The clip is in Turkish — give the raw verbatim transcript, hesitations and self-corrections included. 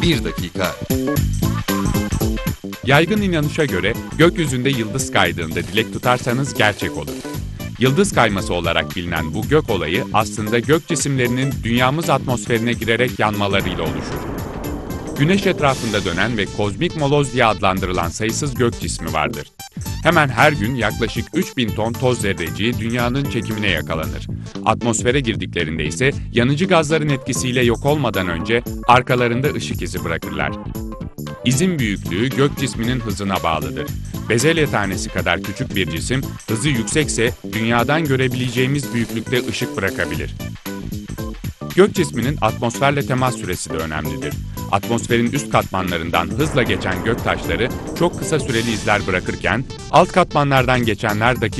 bir dakika. Yaygın inanışa göre gökyüzünde yıldız kaydığında dilek tutarsanız gerçek olur. Yıldız kayması olarak bilinen bu gök olayı aslında gök cisimlerinin dünyamız atmosferine girerek yanmalarıyla oluşur. Güneş etrafında dönen ve kozmik moloz diye adlandırılan sayısız gök cismi vardır. Hemen her gün yaklaşık üç bin ton toz zerreciği dünyanın çekimine yakalanır. Atmosfere girdiklerinde ise yanıcı gazların etkisiyle yok olmadan önce arkalarında ışık izi bırakırlar. İzin büyüklüğü gök cisminin hızına bağlıdır. Bezelye tanesi kadar küçük bir cisim, hızı yüksekse dünyadan görebileceğimiz büyüklükte ışık bırakabilir. Gök cisminin atmosferle temas süresi de önemlidir. Atmosferin üst katmanlarından hızla geçen gök taşları çok kısa süreli izler bırakırken, alt katmanlardan geçenler dakika